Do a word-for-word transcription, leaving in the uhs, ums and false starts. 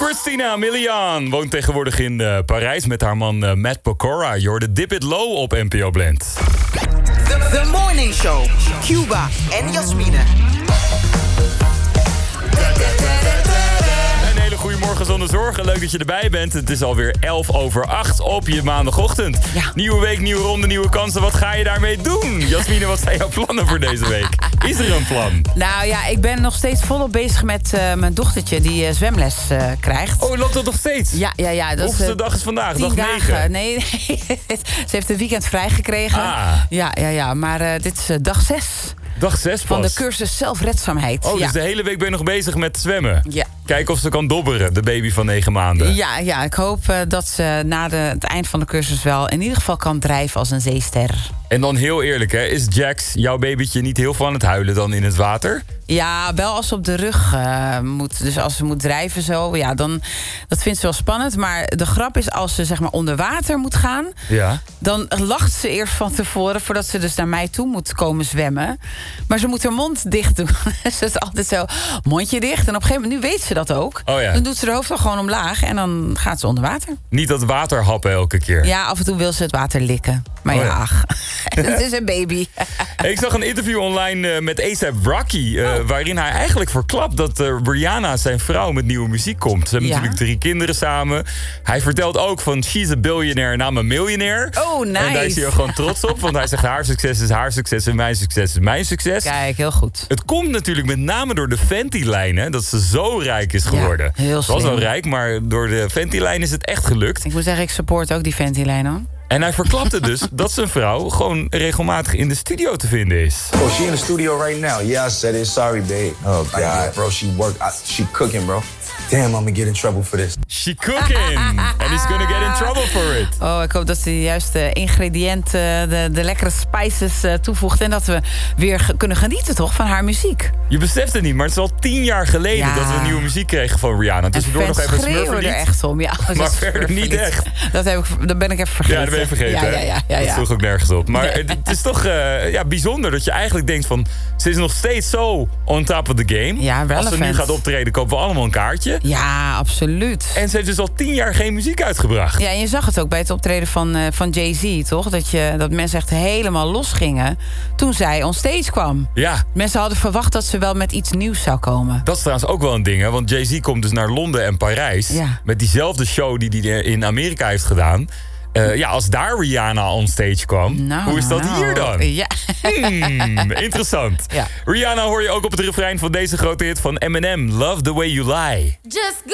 Christina Milian woont tegenwoordig in uh, Parijs met haar man uh, Matt Pokora. Je hoorde Dip It Low op N P O Blend. The, the Morning Show. Cuba en Jasmine. Een hele goede morgen zonder zorgen. Leuk dat je erbij bent. Het is alweer elf over acht op je maandagochtend. Ja. Nieuwe week, nieuwe ronde, nieuwe kansen. Wat ga je daarmee doen? Jasmine, wat zijn jouw plannen voor deze week? Is er een plan? Nou ja, ik ben nog steeds volop bezig met uh, mijn dochtertje die uh, zwemles uh, krijgt. Oh, loopt dat nog steeds? Ja, ja, ja. Dat Hoeveelste is, uh, dag is vandaag? tien Dag dagen. negen? Nee, nee. Ze heeft een weekend vrijgekregen. Ah. Ja, ja, ja. Maar uh, dit is uh, dag zes. Dag zes pas. Van de cursus zelfredzaamheid. Oh, ja. dus de hele week ben je nog bezig met zwemmen? Ja. Kijken of ze kan dobberen, de baby van negen maanden. Ja, ja, ik hoop uh, dat ze na de, het eind van de cursus wel in ieder geval kan drijven als een zeester. En dan heel eerlijk, hè, is Jax, jouw babytje, niet heel veel aan het huilen dan in het water? Ja, wel als ze op de rug uh, moet. Dus als ze moet drijven zo, ja, dan dat vindt ze wel spannend. Maar de grap is, als ze zeg maar onder water moet gaan, Ja. dan lacht ze eerst van tevoren voordat ze dus naar mij toe moet komen zwemmen. Maar ze moet haar mond dicht doen. Ze is altijd zo, mondje dicht. En op een gegeven moment, nu weet ze dat ook. Oh ja. Dan doet ze haar hoofd wel gewoon omlaag en dan gaat ze onder water. Niet dat water happen elke keer. Ja, af en toe wil ze het water likken. Maar Oh ja, ja. ach, het is een baby. Ik zag een interview online uh, met A$AP Rocky, uh, Oh. waarin hij eigenlijk verklapt dat uh, Rihanna, zijn vrouw, met nieuwe muziek komt. Ze hebben Ja. natuurlijk drie kinderen samen. Hij vertelt ook van, she's a billionaire, I'm a millionaire. Oh, nice. En daar is hij ook gewoon trots op, want hij zegt, haar succes is haar succes en mijn succes is mijn succes. Kijk, heel goed. Het komt natuurlijk met name door de Fenty-lijn, dat ze zo rijk is geworden. Ja, heel Ze was slim. wel rijk, maar door de Fenty-lijn is het echt gelukt. Ik moet zeggen, ik support ook die Fenty-lijn hoor. En hij verklapte dus dat zijn vrouw gewoon regelmatig in de studio te vinden is. Oh, she in the studio right now. Yeah, I said it. Sorry, babe. Oh, God. Bro, she work. I, she cooking, bro. Damn, I'm gonna get in trouble for this. She cooking. And he's gonna get in trouble for it. Oh, ik hoop dat ze de juiste ingrediënten, de, de lekkere spices uh, toevoegt. En dat we weer ge- kunnen genieten toch van haar muziek. Je beseft het niet, maar het is al tien jaar geleden Ja. dat we nieuwe muziek kregen van Rihanna. En Tussendoor nog fans even schreeuwen er Smurfenlied. echt om. Ja, dat Maar is verder niet Smurfenlied. echt. Dat, heb ik, dat ben ik even vergeten. Ja, dat ben je vergeten. Ja, hè? ja, ja, ja, Dat ja. sloeg ook nergens op. Maar het, het is toch uh, ja, bijzonder dat je eigenlijk denkt van, ze is nog steeds zo on top of the game. Ja, Als ze relevant. nu gaat optreden, kopen we allemaal een kaartje. Ja, absoluut. En ze heeft dus al tien jaar geen muziek uitgebracht. Ja, en je zag het ook bij het optreden van, uh, van Jay-Z, toch? Dat, je, dat mensen echt helemaal los gingen toen zij on stage kwam. Ja. Mensen hadden verwacht dat ze wel met iets nieuws zou komen. Dat is trouwens ook wel een ding, hè? Want Jay-Z komt dus naar Londen en Parijs. Ja. Met diezelfde show die hij in Amerika heeft gedaan. Uh, ja, als daar Rihanna on stage kwam, Nou, hoe is dat nou. hier dan? Ja. Hmm, interessant. Ja. Rihanna hoor je ook op het refrein van deze grote hit van Eminem, Love the Way You Lie. Just